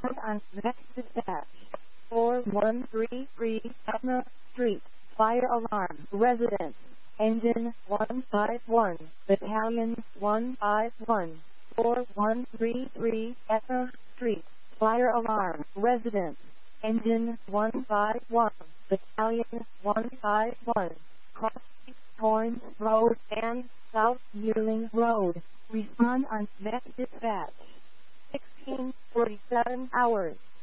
Respond on next dispatch. 4133 Etna Street. Fire alarm. Residence. Engine 151. Battalion 151. 4133 Etna Street. Fire alarm. Residence. Engine 151. Battalion 151. Cross Torrance Road and South Yearling Road. Respond on next dispatch. 16:47 hours.